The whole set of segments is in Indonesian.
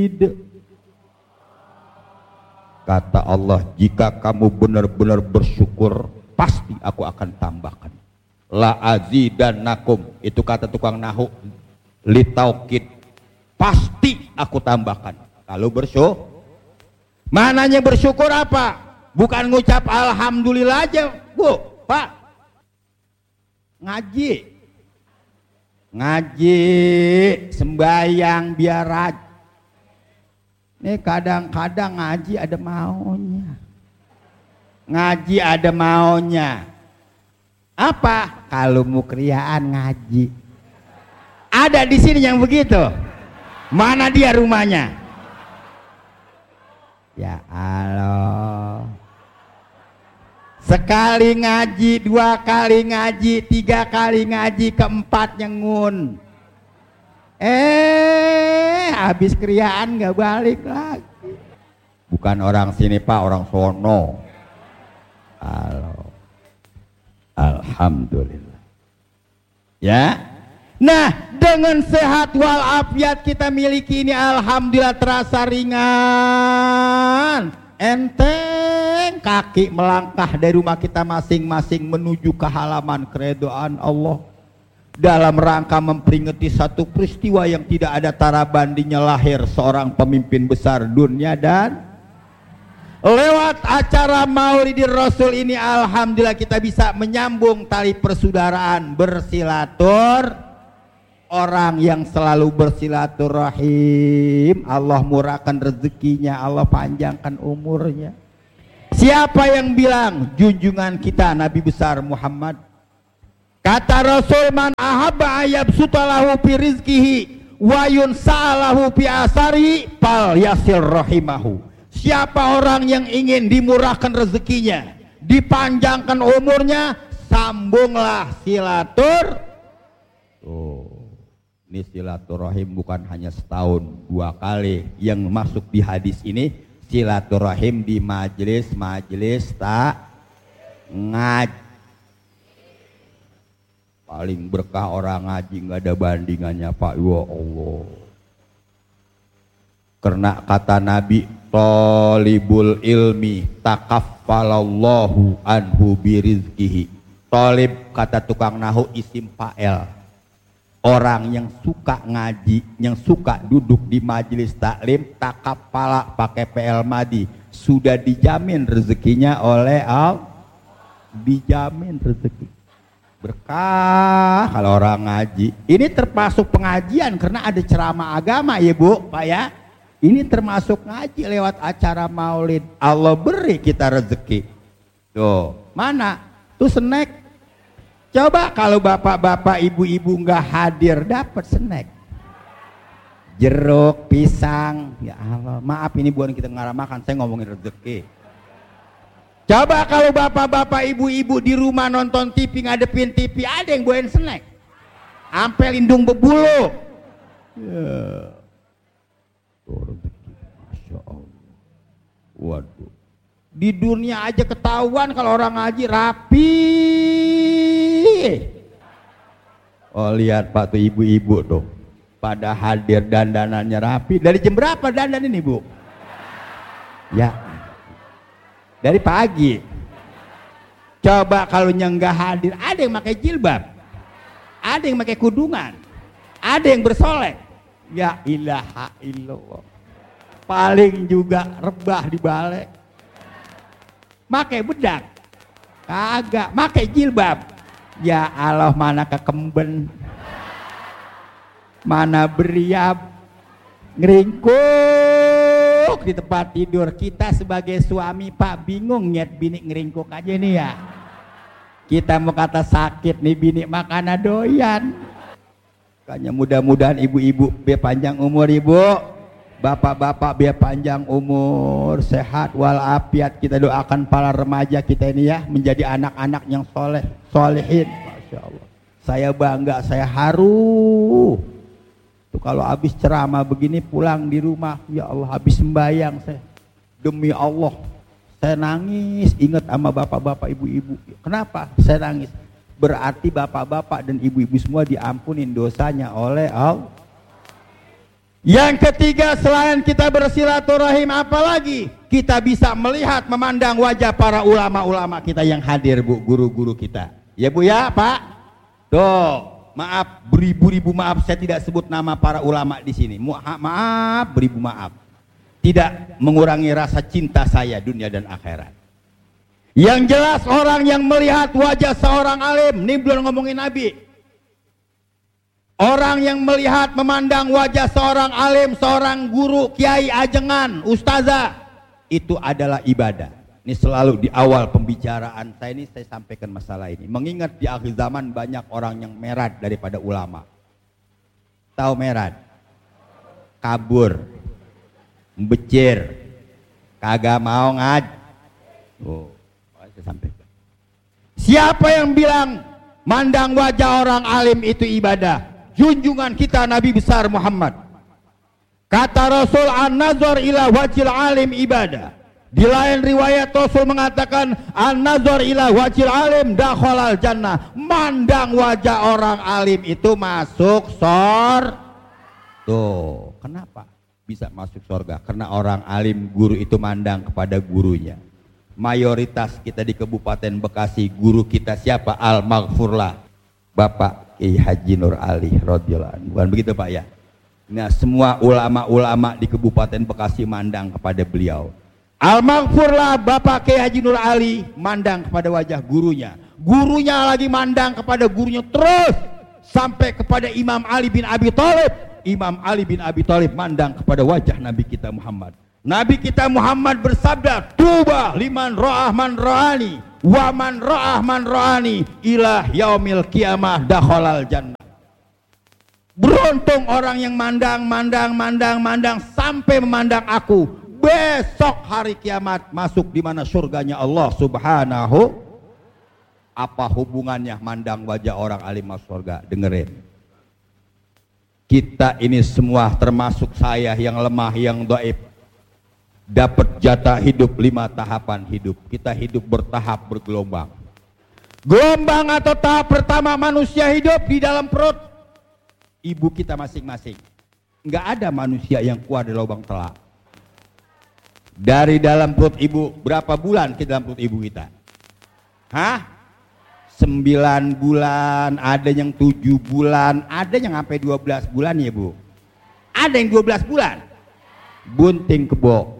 Kata Allah, jika kamu benar-benar bersyukur, pasti aku akan tambahkan. La azidannakum, itu kata tukang nahu, litaukid, pasti aku tambahkan. Kalau bersyukur, mananya bersyukur apa? Bukan ngucap alhamdulillah aja, Bu, Pak. Ngaji, sembayang biar rajin. Nih kadang-kadang ngaji ada maunya. Apa? Kalau mau kriaan ngaji. Ada di sini yang begitu. Mana dia rumahnya? Ya Allah. Sekali ngaji, 2 kali ngaji, 3 kali ngaji, keempat nyengun. Habis kriaan nggak balik lagi. Bukan orang sini Pak, orang sono. Alhamdulillah. Ya. Nah, dengan sehat walafiat kita miliki ini, alhamdulillah terasa ringan, enteng, kaki melangkah dari rumah kita masing-masing menuju ke halaman keridhaan Allah. Dalam rangka memperingati satu peristiwa yang tidak ada tara bandingnya, lahir seorang pemimpin besar dunia, dan lewat acara Maulidir Rasul ini alhamdulillah kita bisa menyambung tali persaudaraan, bersilatur. Orang yang selalu bersilaturahim, Allah murahkan rezekinya, Allah panjangkan umurnya. Siapa yang bilang? Junjungan kita Nabi besar Muhammad. Kata Rasul, man ahabba ayab sutalahu fi rizkihi wa yunsa'alahu fi asari fal yasil rahimahu. Siapa orang yang ingin dimurahkan rezekinya, dipanjangkan umurnya, sambunglah silatur. Ini silaturahim bukan hanya setahun 2 kali. Yang masuk di hadis ini silaturahim di majelis tak ngaji. Paling berkah orang ngaji, nggak ada bandingannya Pak. Ya Allah. Karena kata Nabi, talibul ilmi takaffalallahu anhu birizkihi. Talib, kata tukang nahu, isim fa'il. Orang yang suka ngaji, yang suka duduk di majelis taklim, takafala pakai PL madi, sudah dijamin rezekinya oleh Allah. Dijamin rezeki. Berkah kalau orang ngaji. Ini termasuk pengajian karena ada ceramah agama ya Bu, Pak ya. Ini termasuk ngaji lewat acara maulid. Allah beri kita rezeki. Tuh, mana? Tuh snack. Coba kalau bapak-bapak, ibu-ibu nggak hadir, dapat snack. Jeruk, pisang. Ya Allah, maaf ini bukan kita ngarah makan, saya ngomongin rezeki. Coba kalau bapak-bapak, ibu-ibu di rumah nonton TV, ngadepin TV, ada yang bawain snack. Ampe lindung bebulu. Ya. Masya Allah. Waduh. Di dunia aja ketahuan kalau orang ngaji rapi. Oh lihat Pak tuh ibu-ibu tuh. Pada hadir dandanannya rapi. Dari jam berapa dandan ini Bu? Ya. Dari pagi. Coba kalau yang nggak hadir, ada yang pakai jilbab, ada yang pakai kudungan, ada yang bersolek. Ya ilaha illallah. Paling juga rebah di balik. Pakai bedak, kagak. Pakai jilbab. Ya Allah, mana kekemben, mana beriap, ngeringkuk di tempat tidur. Kita sebagai suami Pak bingung nyet bini ngeringkuk aja nih ya. Kita mau kata sakit nih bini makana doyan. Makanya mudah-mudahan ibu-ibu biar panjang umur ibu, bapak-bapak biar panjang umur, sehat walafiat. Kita doakan para remaja kita ini ya menjadi anak-anak yang soleh, solehin. Masya Allah. Saya bangga, saya haru. Tuh kalau habis ceramah begini pulang di rumah, ya Allah habis sembahyang saya. Demi Allah, saya nangis ingat sama bapak-bapak ibu-ibu. Kenapa saya nangis? Berarti bapak-bapak dan ibu-ibu semua diampunin dosanya oleh Allah. Yang ketiga, selain kita bersilaturahim, apalagi kita bisa melihat, memandang wajah para ulama-ulama kita yang hadir, Bu, guru-guru kita. Ya Bu ya, Pak. Tuh, maaf, beribu-ribu maaf saya tidak sebut nama para ulama di sini. Maaf, beribu maaf. Tidak mengurangi rasa cinta saya dunia dan akhirat. Yang jelas orang yang melihat wajah seorang alim, ini belum ngomongin Nabi. Orang yang melihat, memandang wajah seorang alim, seorang guru, kiai, ajengan, ustazah, itu adalah ibadah. Ini selalu di awal pembicaraan saya ini saya sampaikan masalah ini. Mengingat di akhir zaman banyak orang yang merad daripada ulama. Tahu merad? Kabur, becir, kagak mau Oh, saya sampaikan. Siapa yang bilang mandang wajah orang alim itu ibadah? Junjungan kita Nabi besar Muhammad. Kata Rasul, an-nazar ila wajhil alim ibadah. Di lain riwayat Rasul mengatakan, an-nazar ila wajhil alim dakhalal jannah. Mandang wajah orang alim itu masuk surga. Tuh, kenapa bisa masuk surga? Karena orang alim, guru itu mandang kepada gurunya. Mayoritas kita di Kabupaten Bekasi, guru kita siapa? Al-Maghfurlah, Bapak Kiai Haji Nur Ali radhiyallahu anhu. Bukan begitu Pak ya? Nah, semua ulama-ulama di Kabupaten Bekasi mandang kepada beliau. Al-Maghfurlah Bapak Kiai Haji Nur Ali mandang kepada wajah gurunya. Gurunya lagi mandang kepada gurunya terus sampai kepada Imam Ali bin Abi Thalib. Imam Ali bin Abi Thalib mandang kepada wajah Nabi kita Muhammad. Nabi kita Muhammad bersabda, "Tuba liman ra'ah man ra'ani wa man ra'ah man ra'ani ila yaumil qiyamah dakhalal jannah." Beruntung orang yang mandang sampai memandang aku. Besok hari kiamat masuk di mana surganya Allah Subhanahu. Apa hubungannya mandang wajah orang alim masuk surga? Dengerin. Kita ini semua termasuk saya yang lemah, yang dhaif, dapat jatah hidup 5 tahapan hidup. Kita hidup bertahap, bergelombang. Gelombang atau tahap pertama manusia hidup di dalam perut ibu kita masing-masing. Enggak ada manusia yang keluar dari lubang telak. Dari dalam perut ibu, berapa bulan kita dalam perut ibu kita? 9 bulan, ada yang 7 bulan, ada yang sampai 12 bulan ya Bu. Ada yang 12 bulan. Bunting kebo.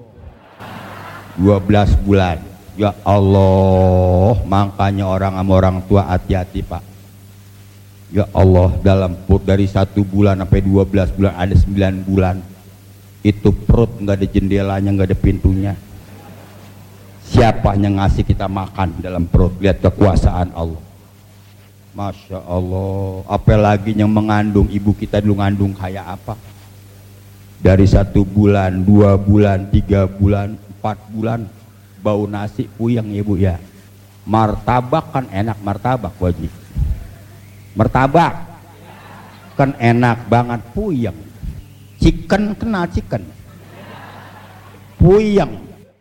12 bulan. Ya Allah, makanya orang tua hati-hati Pak. Ya Allah, dalam perut dari 1 bulan sampai 12 bulan, ada 9 bulan. Itu perut nggak ada jendelanya, nggak ada pintunya. Siapa yang ngasih kita makan dalam perut? Lihat kekuasaan Allah. Masya Allah. Apalagi yang mengandung, ibu kita dulu ngandung kayak apa? Dari 1 bulan, 2 bulan, 3 bulan, 4 bulan, bau nasi puyeng ya Bu ya. Martabak kan enak, martabak wajib. Martabak kan enak banget, puyeng. Chicken, kenal chicken? Puyeng.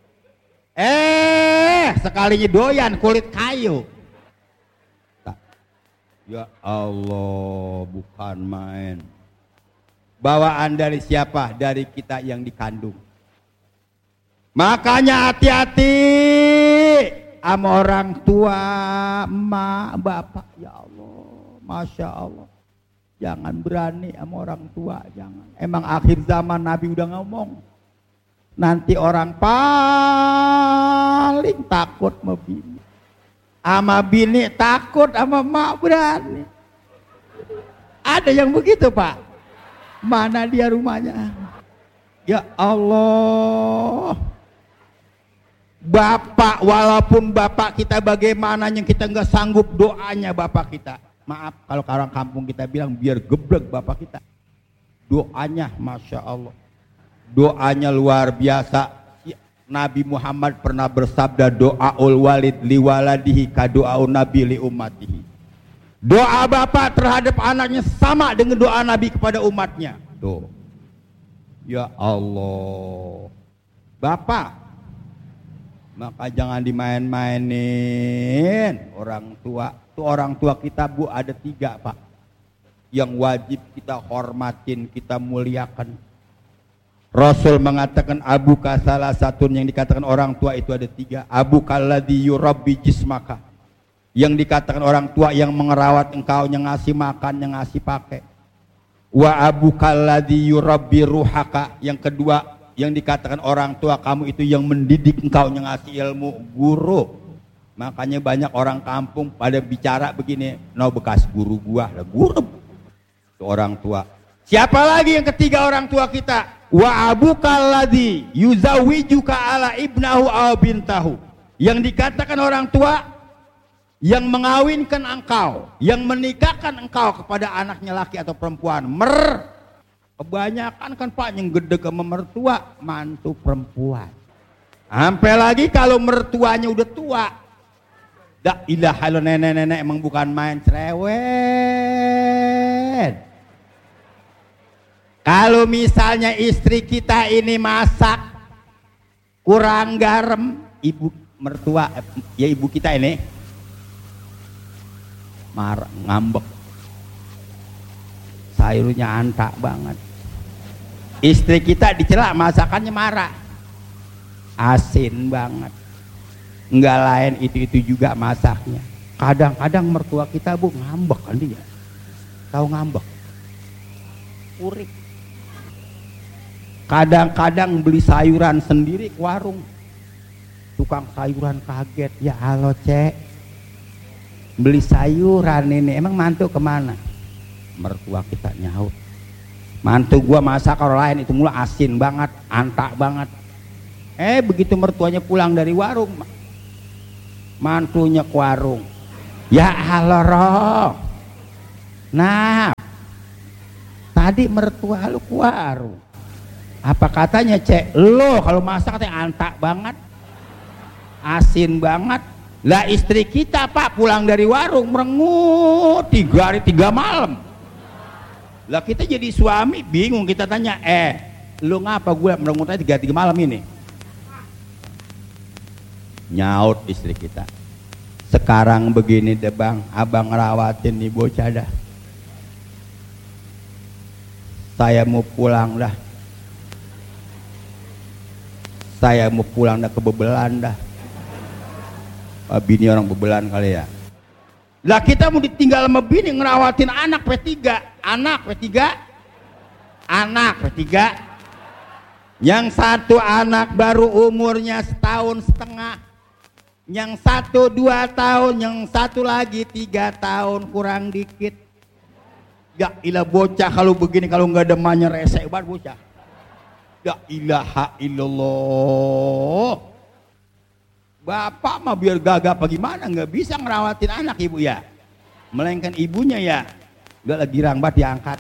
Sekalinya doyan kulit kayu. Ya Allah, bukan main. Bawaan dari siapa? Dari kita yang dikandung. Makanya hati-hati sama orang tua, emak, bapak. Ya Allah, Masya Allah. Jangan berani sama orang tua, jangan. Emang akhir zaman Nabi udah ngomong. Nanti orang paling takut sama bini. Sama bini takut, sama emak berani. Ada yang begitu Pak? Mana dia rumahnya? Ya Allah. Bapak, walaupun bapak kita bagaimana yang kita nggak sanggup doanya bapak kita. Maaf kalau orang kampung kita bilang biar geblek bapak kita. Doanya Masya Allah. Doanya luar biasa. Nabi Muhammad pernah bersabda, doaul walid liwaladihi kadoaul nabi li ummatihi. Doa bapak terhadap anaknya sama dengan doa Nabi kepada umatnya. Tuh. Ya Allah. Bapak, maka jangan dimain-mainin orang tua. Tuh orang tua kita Bu ada 3 Pak. Yang wajib kita hormatin, kita muliakan. Rasul mengatakan abuka salah satu yang dikatakan orang tua itu ada 3. Abuka alladzi yurabbi jismaka, yang dikatakan orang tua yang mengerawat engkau, yang ngasih makan, yang ngasih pakai. Wa abuka alladzi yurabbi ruhaka, yang kedua yang dikatakan orang tua kamu itu yang mendidik engkau, yang ngasih ilmu, guru. Makanya banyak orang kampung pada bicara begini, no bekas guru gua lah, guru itu orang tua. Siapa lagi yang ketiga orang tua kita? Wa abuka alladzi yuzawijuka ala ibnahu aw bintahu, yang dikatakan orang tua yang mengawinkan engkau, yang menikahkan engkau kepada anaknya laki atau perempuan. Kebanyakan kan Pak yang gede sama mertua, mantu perempuan. Sampai lagi kalau mertuanya udah tua, dak ilaha illallah, nenek-nenek emang bukan main cerewet. Kalau misalnya istri kita ini masak kurang garam, ibu mertua ya ibu kita ini marah, ngambek, sayurnya antak banget. Istri kita dicela masakannya marah, asin banget, nggak lain itu juga masaknya. Kadang-kadang mertua kita bu ngambek kan dia, tahu ngambek, urik. Kadang-kadang beli sayuran sendiri ke warung, tukang sayuran kaget, ya halo cek, beli sayuran ini, emang mantu kemana? Mertua kita nyaut, mantu gua masak orang lain itu mula asin banget, antak banget. Begitu mertuanya pulang dari warung, mantunya ke warung, ya halo roh, nah tadi mertua lu ke warung, apa katanya cek, lo kalau masak katanya antak banget, asin banget. Lah istri kita Pak pulang dari warung merengut 3 hari 3 malam. Lah kita jadi suami bingung, kita tanya, lu ngapa gue merengut aja 3 malam ini? Nyaut istri kita, sekarang begini deh bang, abang ngerawatin nih bocah dah, saya mau pulang dah, saya mau pulang dah ke bebelan dah. Bini orang bebelan kali ya. Lah kita mau ditinggal sama bini ngerawatin anak P3, anak P3. Yang satu anak baru umurnya 1,5 tahun, yang satu 2 tahun, yang satu lagi 3 tahun kurang dikit. Ya ilah bocah kalau begini, kalau nggak demannya rese banget bocah. La ilaha illallah. Bapak mah biar gagah apa gimana nggak bisa ngerawatin anak ibu ya, melainkan ibunya ya nggak lagi girang banget diangkat.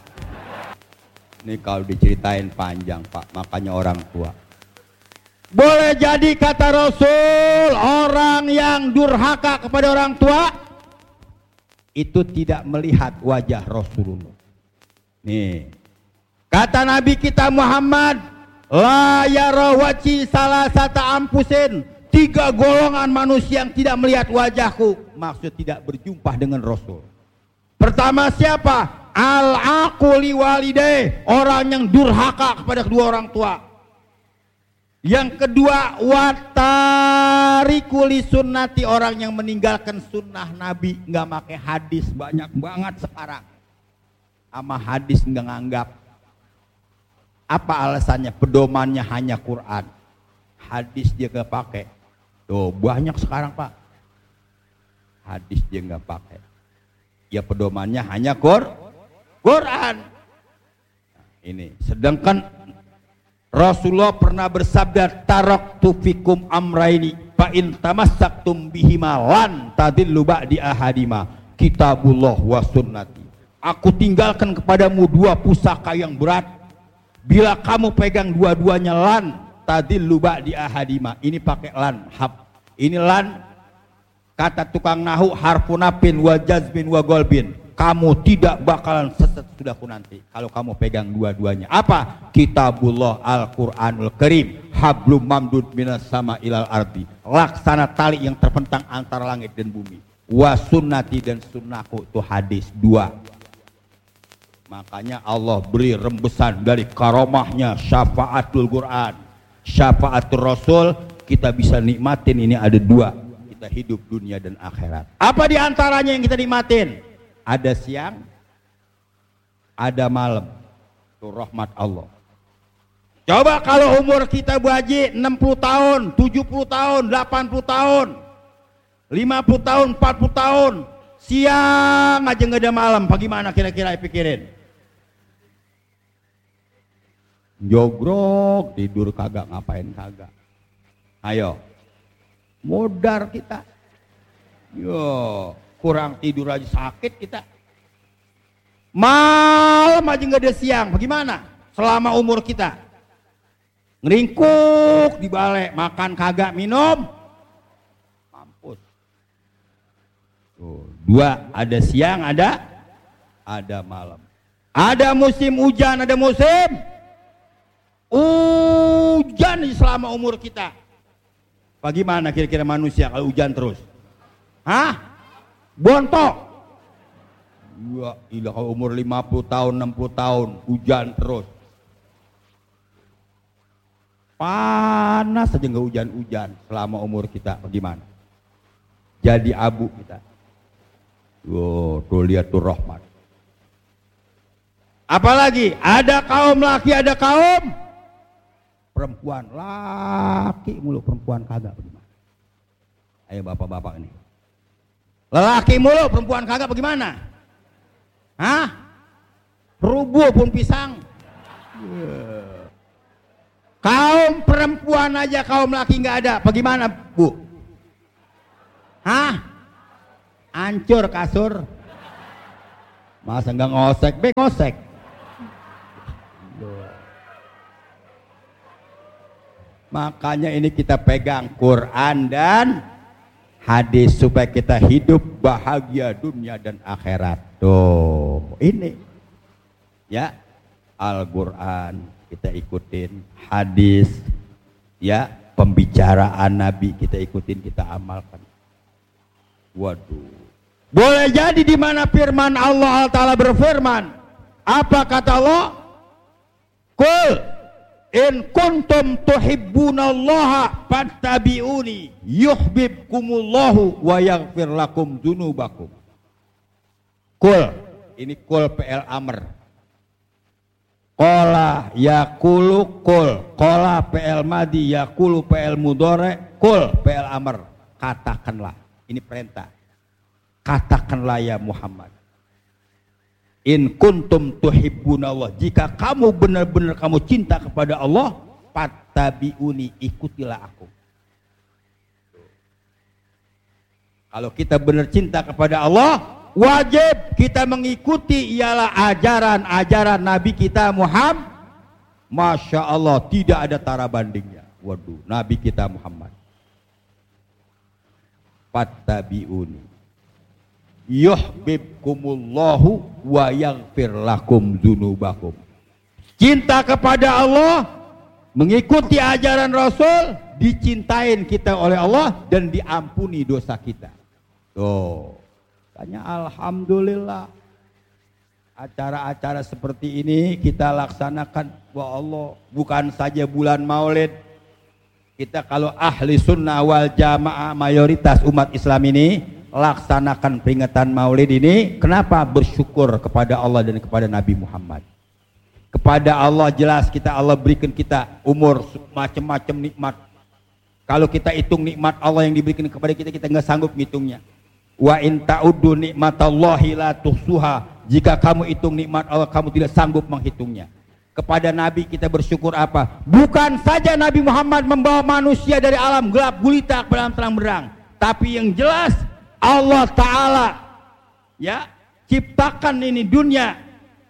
Ini kalau diceritain panjang Pak, makanya orang tua boleh jadi kata Rasul, orang yang durhaka kepada orang tua itu tidak melihat wajah Rasulullah. Nih kata Nabi kita Muhammad, la yara waji salasata ampusin, 3 golongan manusia yang tidak melihat wajahku, maksud tidak berjumpa dengan Rasul. Pertama siapa? Al-aquli walideh, orang yang durhaka kepada kedua orang tua. Yang kedua watariku li sunnati, orang yang meninggalkan sunnah Nabi, nggak pakai hadis, banyak banget sekarang sama hadis nggak nganggap. Apa alasannya? Pedomannya hanya Quran, hadis dia nggak pakai. Tuh banyak sekarang Pak, hadis dia nggak pakai, ya pedomannya hanya Quran. Ini sedangkan Rasulullah pernah bersabda, taraktu fikum amraini fa in tamassaktum bihima lan tadillu ba'di ahadima, kitabullah wa sunnati. Aku tinggalkan kepadamu 2 pusaka yang berat, bila kamu pegang dua-duanya lan tadillu ba'di ahadima. Ini pakai lan, hab. Ini lan kata tukang nahu harfunapin wa jazbin wa golbin. Kamu tidak bakalan sesat sudahku nanti kalau kamu pegang dua-duanya. Apa? Kitabullah Al-Quranul Karim, hablum mamdud minas sama ilal ardi, laksana tali yang terpentang antara langit dan bumi. Wa sunnati, dan sunnahku, itu hadis 2. Makanya Allah beri rembesan dari karomahnya syafaatul Quran, syafaatul Rasul. Kita bisa nikmatin ini ada dua. Kita hidup dunia dan akhirat. Apa diantaranya yang kita nikmatin? Ada siang, ada malam. Itu rahmat Allah. Coba kalau umur kita Bu Haji 60 tahun, 70 tahun, 80 tahun, 50 tahun, 40 tahun, siang aja nggak ada malam, bagaimana kira-kira pikirin? Jogrok, tidur kagak, ngapain kagak. Ayo, modar kita. Yo, kurang tidur aja sakit kita. Malam aja nggak ada siang, bagaimana? Selama umur kita. Ngeringkuk di balai, makan kagak, minum mampus. Tuh, dua, ada siang, ada malam. Ada musim hujan, ada musim hujan selama umur kita. Bagaimana kira-kira manusia kalau hujan terus? Hah? Bontok. Ya, ilah kalau umur 50 tahun, 60 tahun hujan terus. Panas saja nggak hujan-hujan selama umur kita, bagaimana? Jadi abu kita. Tuh lihat tuh rahmat. Apalagi ada kaum laki, ada kaum perempuan. Laki mulu, perempuan kagak, bagaimana? Ayo bapak-bapak ini. Lelaki mulu, perempuan kagak, bagaimana? Hah? Rubuh pun pisang. Kaum perempuan aja, kaum laki nggak ada, bagaimana Bu? Hah? Hancur kasur. Masa nggak ngosek? Ngosek. Makanya ini kita pegang Quran dan hadis supaya kita hidup bahagia dunia dan akhirat. Tuh, ini ya Al-Quran kita ikutin, hadis ya, pembicaraan Nabi kita ikutin, kita amalkan. Waduh, boleh jadi di mana firman Allah Ta'ala berfirman, apa kata Allah? Qul in kuntum tuhibbunallaha fattabi'uni yuhibbukumullahu wa yaghfir lakum dzunubakum. Qul, ini qul PL Amr. Qala yakulu qul, qala PL Madi, yakulu PL Mudhari, qul PL Amr. Katakanlah, ini perintah. Katakanlah ya Muhammad. In kuntum tuhibbunallah, jika kamu benar-benar kamu cinta kepada Allah, fattabi'uni, ikutilah aku. Kalau kita benar cinta kepada Allah, wajib kita mengikuti ialah ajaran-ajaran Nabi kita Muhammad. Masya Allah, tidak ada tara bandingnya. Waduh, Nabi kita Muhammad. Fattabi'uni yuhibbukumullahu wa yaghfir lakum dzunubakum. Cinta kepada Allah, mengikuti ajaran Rasul, dicintain kita oleh Allah dan diampuni dosa kita. Tuh. Alhamdulillah, acara-acara seperti ini kita laksanakan. Wah Allah, bukan saja bulan Maulid. Kita kalau ahli sunnah wal jamaah, mayoritas umat Islam ini laksanakan peringatan Maulid ini. Kenapa? Bersyukur kepada Allah dan kepada Nabi Muhammad. Kepada Allah jelas Allah berikan kita umur macam-macam nikmat. Kalau kita hitung nikmat Allah yang diberikan kepada kita, kita nggak sanggup ngitungnya. Wa in ta'uddu nikmatallahi la tuhsuha. Jika kamu hitung nikmat Allah, kamu tidak sanggup menghitungnya. Kepada Nabi kita bersyukur apa? Bukan saja Nabi Muhammad membawa manusia dari alam gelap gulita ke dalam terang benderang, tapi yang jelas Allah Ta'ala ya ciptakan ini dunia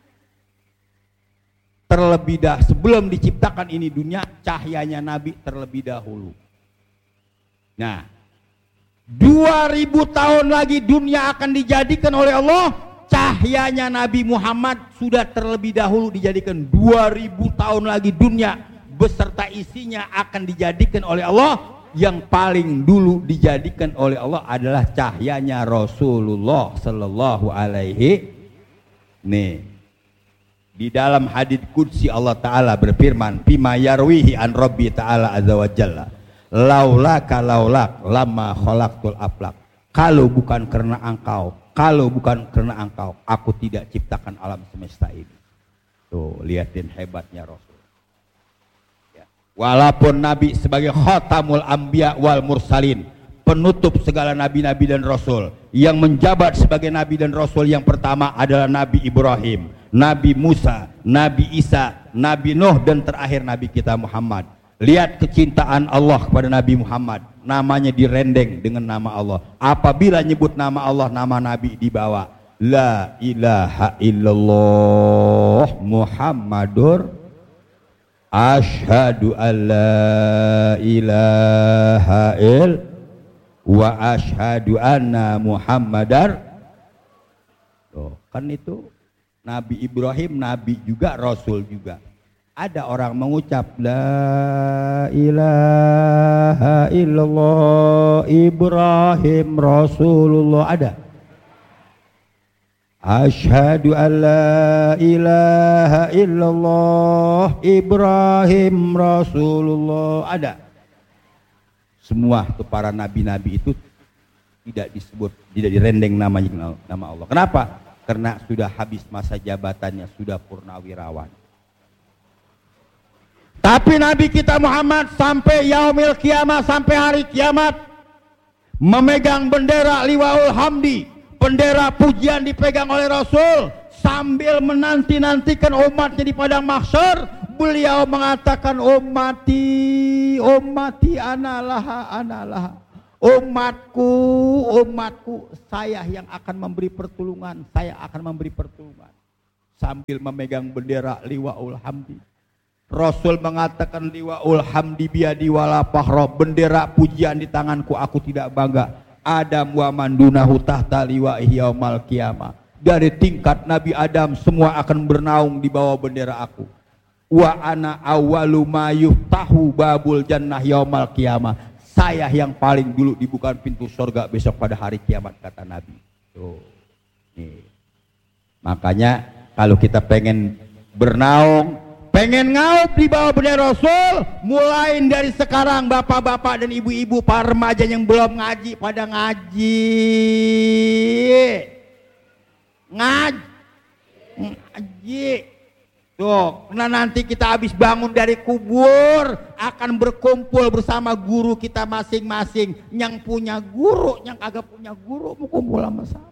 terlebih dahulu. Sebelum diciptakan ini dunia, cahayanya Nabi terlebih dahulu. Nah, 2000 tahun lagi dunia akan dijadikan oleh Allah, cahayanya Nabi Muhammad sudah terlebih dahulu dijadikan. 2000 tahun lagi dunia beserta isinya akan dijadikan oleh Allah. Yang paling dulu dijadikan oleh Allah adalah cahayanya Rasulullah Sallallahu Alaihi. Nih, Di dalam hadits qudsi Allah Ta'ala berfirman, "Bima yarwihi an Rabbi Ta'ala azza wa jalla, laulaka laulak lama khalaqtul aflak." Kalau bukan karena engkau, aku tidak ciptakan alam semesta ini. Tuh, lihatin hebatnya Rasul. Ya. Walaupun Nabi sebagai khatamul anbiya wal mursalin, penutup segala nabi-nabi dan rasul, yang menjabat sebagai nabi dan rasul yang pertama adalah Nabi Ibrahim, Nabi Musa, Nabi Isa, Nabi Nuh, dan terakhir Nabi kita Muhammad. Lihat kecintaan Allah kepada Nabi Muhammad, namanya direndeng dengan nama Allah. Apabila nyebut nama Allah, nama Nabi dibawa. La ilaha illallah Muhammadur asyhadu an la ilaha illallah wa asyhadu anna Muhammadar. Tuh, kan itu Nabi Ibrahim nabi juga, rasul juga. Ada orang mengucap la ilaha illallah Ibrahim Rasulullah, ada. Asyhadu an la ilaha illallah Ibrahim Rasulullah, ada. Semua itu para nabi-nabi itu tidak disebut, tidak direndeng namanya nama Allah. Kenapa? Karena sudah habis masa jabatannya, sudah purnawirawan. Tapi Nabi kita Muhammad sampai yaumil kiamah, sampai hari kiamat, memegang bendera liwaul hamdi, bendera pujian dipegang oleh Rasul, sambil menanti-nantikan umatnya di padang mahsyar. Beliau mengatakan, ummati analah, umatku, saya yang akan memberi pertolongan, sambil memegang bendera liwaul hamdi. Rasul mengatakan, liwaul hamdi biyadi wala fakhra, bendera pujian di tanganku, aku tidak bangga. Adam wa mandunahu tahta liwa'ihi yaumal qiyamah. Dari tingkat Nabi Adam semua akan bernaung di bawah bendera aku. Wa ana awwalu ma yuftahu babul jannah yaumal qiyamah. Saya yang paling dulu dibuka pintu surga besok pada hari kiamat, kata Nabi. Tuh. Nih. Makanya kalau kita pengen bernaung, pengen ngaup di bawah bendera Rasul, mulai dari sekarang bapak-bapak dan ibu-ibu, para remaja yang belum ngaji pada ngaji. Tuh, karena nanti kita habis bangun dari kubur akan berkumpul bersama guru kita masing-masing. Yang punya guru, yang kagak punya guru mau kumpul sama siapa?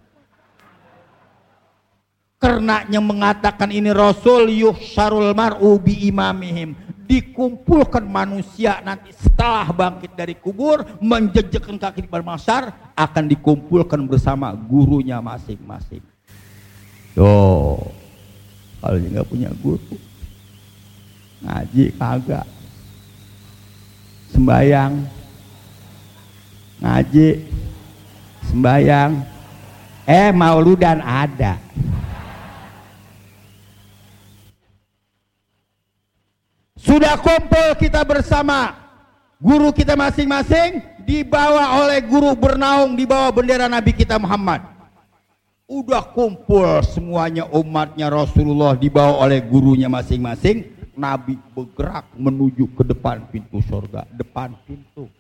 Karena yang mengatakan ini Rasul, yuhsyarul mar'u bi imamihim, dikumpulkan manusia nanti setelah bangkit dari kubur, menjejakkan kaki di padang mahsyar, akan dikumpulkan bersama gurunya masing-masing. Tuh, kalau nggak punya guru, ngaji kagak, sembayang, ngaji, sembayang, mauludan ada. Sudah kumpul kita bersama guru kita masing-masing, dibawa oleh guru bernaung di bawah bendera Nabi kita Muhammad. Udah kumpul semuanya umatnya Rasulullah dibawa oleh gurunya masing-masing. Nabi bergerak menuju ke depan pintu surga, depan pintu.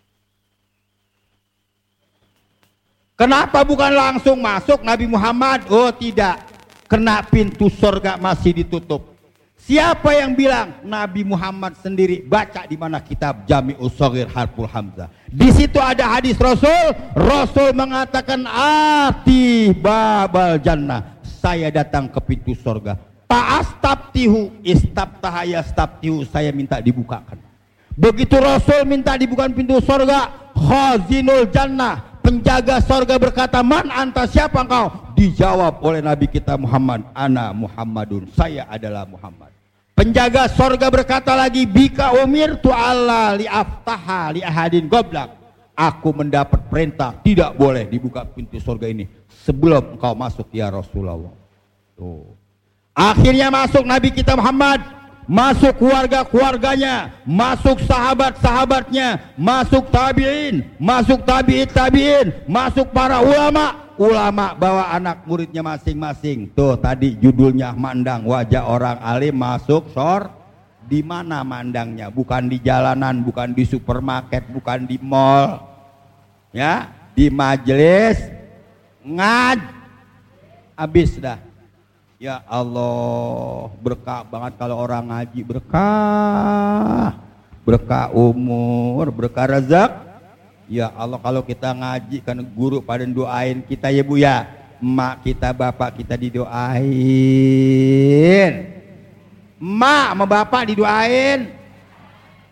Kenapa bukan langsung masuk Nabi Muhammad? Oh tidak, karena pintu surga masih ditutup. Siapa yang bilang? Nabi Muhammad sendiri. Baca di mana kitab Jami'us Shaghir Harful Hamzah. Di situ ada hadis Rasul. Rasul mengatakan, ati babal jannah, saya datang ke pintu surga. Ta'astabtihu istabtahaya stabtihu, saya minta dibukakan. Begitu Rasul minta dibukakan pintu surga, khazinul jannah, penjaga surga berkata, man anta, siapa engkau? Dijawab oleh Nabi kita Muhammad, ana Muhammadun, saya adalah Muhammad. Penjaga surga berkata lagi, bika umirtu alla liaftaha li ahadin goblak, aku mendapat perintah tidak boleh dibuka pintu surga ini sebelum engkau masuk ya Rasulullah. Tuh. Akhirnya masuk Nabi kita Muhammad, masuk keluarga-keluarganya, masuk sahabat-sahabatnya, masuk tabi'in, masuk tabi'in, masuk para ulama. ulama bawa anak muridnya masing-masing. Tuh tadi judulnya mandang wajah orang alim masuk sor. Di mana mandangnya? Bukan di jalanan, bukan di supermarket, bukan di mall. Ya, di majelis habis dah. Ya Allah, berkah banget kalau orang ngaji, berkah. Berkah umur, berkah rezeki. Ya Allah, kalau kita ngaji kan guru pada doain kita ya Bu ya. Emak kita, bapak kita didoain. Emak sama bapak didoain.